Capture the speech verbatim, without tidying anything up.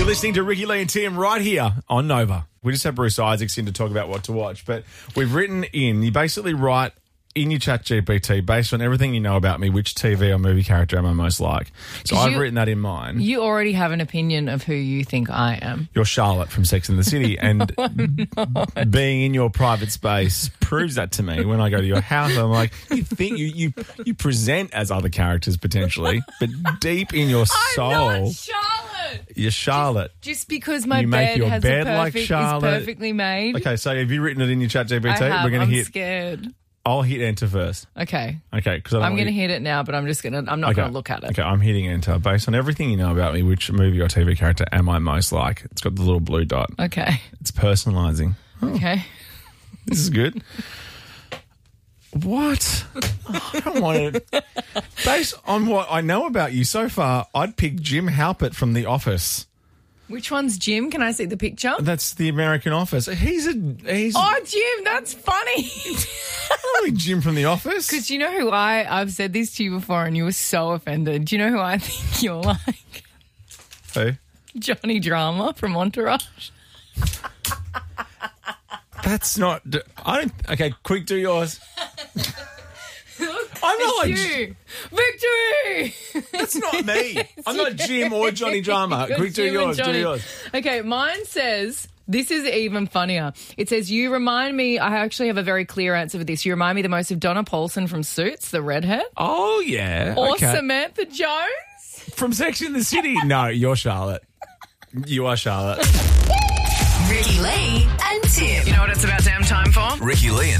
You're listening to Ricky Lee and Tim right here on Nova. We just had Bruce Isaacs in to talk about what to watch, but we've written in, you basically write in your chat G P T, based on everything you know about me, which T V or movie character am I most like? So I've you, written that in mine. You already have an opinion of who you think I am. You're Charlotte from Sex and the City, and oh, being in your private space proves that to me. When I go to your house, I'm like, you think you you, you present as other characters potentially, but deep in your soul, I'm not Charlotte. You're Charlotte. Just, just because my you make bed your has bed a perfect, like Charlotte. is perfectly made. Okay, so have you written it in your chat G P T? I have. We're gonna I'm hit. scared. I'll hit enter first. Okay. Okay, because I'm going to hit it now, but I'm just going to. I'm not okay. going to look at it. Okay, I'm hitting enter. Based on everything you know about me, which movie or T V character am I most like? It's got the little blue dot. Okay. It's personalising. Oh, okay. This is good. What? Oh, I don't want it. Based on what I know about you so far, I'd pick Jim Halpert from The Office. Which one's Jim? Can I see the picture? That's the American Office. He's a he's. Oh, Jim, that's funny. Oh, Jim from The Office. Because you know who I I've said this to you before, and you were so offended. Do you know who I think you're like? Who? Johnny Drama from Entourage. That's not. I don't. Okay, quick, do yours. I'm not like you. Victory. That's not me. I'm not Jim or Johnny Drama. Quick, do yours. Do yours. Okay, mine says. This is even funnier. It says, you remind me, I actually have a very clear answer for this. You remind me the most of Donna Paulson from Suits, the redhead. Oh, yeah. Or okay. Samantha Jones. From Sex and the City. No, you're Charlotte. You are Charlotte. Ricky Lee and Tim. You know what it's about damn time for? Ricky Lee and